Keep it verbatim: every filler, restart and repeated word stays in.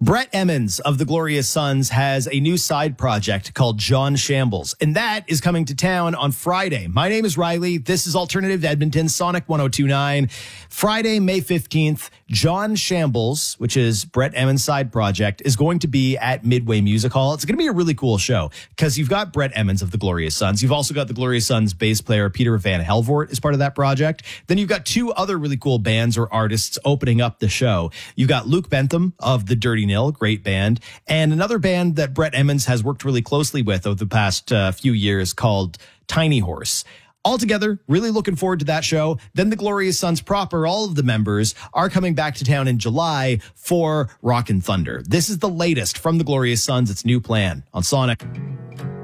Brett Emmons of the Glorious Sons has a new side project called John Shambles, and that is coming to town on Friday. My name is Riley. This is Alternative Edmonton, Sonic one oh two point nine. Friday, May fifteenth, John Shambles, which is Brett Emmons' side project, is going to be at Midway Music Hall. It's going to be a really cool show because you've got Brett Emmons of the Glorious Sons. You've also got the Glorious Sons bass player Peter Van Helvoort as part of that project. Then you've got two other really cool bands or artists opening up the show. You've got Luke Bentham of the Dirty Nil, great band, and another band that Brett Emmons has worked really closely with over the past uh, few years called Tiny Horse. Altogether, really looking forward to that show. Then the Glorious Sons proper, all of the members, are coming back to town in July for Rockin' Thunder. This is the latest from the Glorious Sons. It's New Plan on Sonic.